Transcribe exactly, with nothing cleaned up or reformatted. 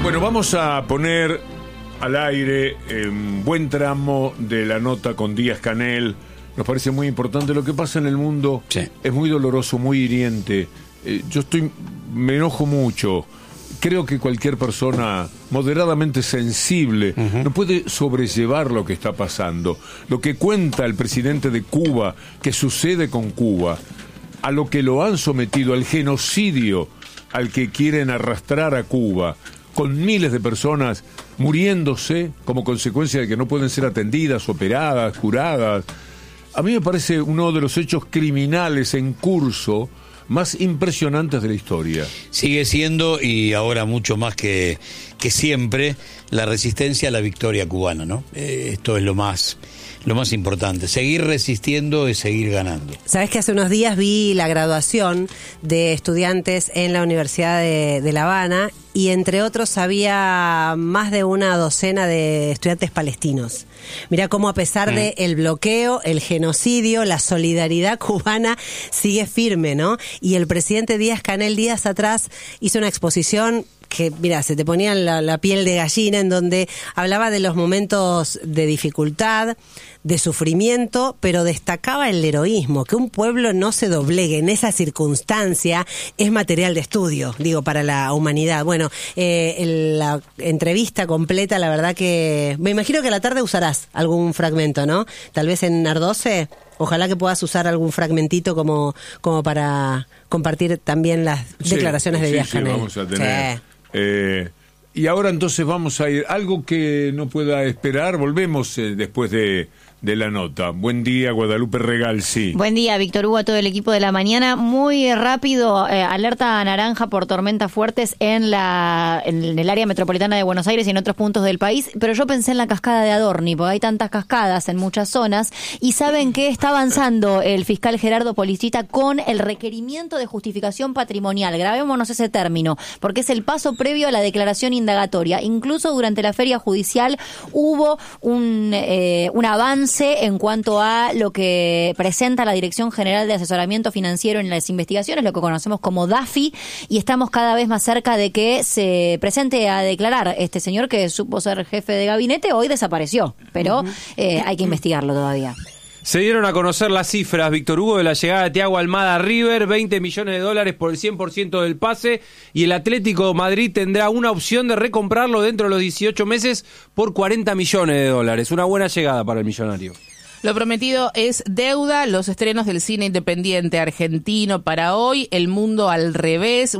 Bueno, vamos a poner al aire un buen tramo de la nota con Díaz-Canel. Nos parece muy importante lo que pasa en el mundo. Sí. Es muy doloroso, muy hiriente. Eh, yo estoy, me enojo mucho. Creo que cualquier persona moderadamente sensible uh-huh. no puede sobrellevar lo que está pasando. Lo que cuenta el presidente de Cuba, que sucede con Cuba, a lo que lo han sometido, al genocidio al que quieren arrastrar a Cuba, con miles de personas muriéndose como consecuencia de que no pueden ser atendidas, operadas, curadas. A mí me parece uno de los hechos criminales en curso más impresionantes de la historia. Sigue siendo, y ahora mucho más que, que siempre, la resistencia a la victoria cubana, ¿no? Eh, esto es lo más... Lo más importante, seguir resistiendo y seguir ganando. Sabes que hace unos días vi la graduación de estudiantes en la Universidad de, de La Habana y entre otros había más de una docena de estudiantes palestinos. Mirá cómo a pesar mm. de el bloqueo, el genocidio, la solidaridad cubana sigue firme, ¿no? Y el presidente Díaz-Canel días atrás hizo una exposición que, mira, se te ponía la, la piel de gallina, en donde hablaba de los momentos de dificultad, de sufrimiento, pero destacaba el heroísmo, que un pueblo no se doblegue en esa circunstancia es material de estudio, digo, para la humanidad. Bueno, eh, el, la entrevista completa, la verdad que... Me imagino que a la tarde usarás algún fragmento, ¿no? Tal vez en Ardose... Ojalá que puedas usar algún fragmentito como, como para compartir también las sí, declaraciones de sí, Díaz-Canel. Sí, vamos a tener. Sí. Eh, y ahora entonces vamos a ir. Algo que no pueda esperar, volvemos eh, después de, de la nota. Buen día, Guadalupe Regalsi. Buen día, Víctor Hugo, a todo el equipo de la mañana. Muy rápido, eh, alerta naranja por tormentas fuertes en la en el área metropolitana de Buenos Aires y en otros puntos del país, pero yo pensé en la cascada de Adorni, porque hay tantas cascadas en muchas zonas, y saben que está avanzando el fiscal Gerardo Policita con el requerimiento de justificación patrimonial. Grabémonos ese término, porque es el paso previo a la declaración indagatoria. Incluso durante la feria judicial hubo un, eh, un avance en cuanto a lo que presenta la Dirección General de Asesoramiento Financiero en las investigaciones, lo que conocemos como DAFI, y estamos cada vez más cerca de que se presente a declarar este señor que supo ser jefe de gabinete. Hoy desapareció, pero eh, hay que investigarlo todavía. Se dieron a conocer las cifras, Víctor Hugo, de la llegada de Thiago Almada a River, veinte millones de dólares por el cien por ciento del pase, y el Atlético de Madrid tendrá una opción de recomprarlo dentro de los dieciocho meses por cuarenta millones de dólares. Una buena llegada para el millonario. Lo prometido es deuda, los estrenos del cine independiente argentino para hoy, El mundo al revés.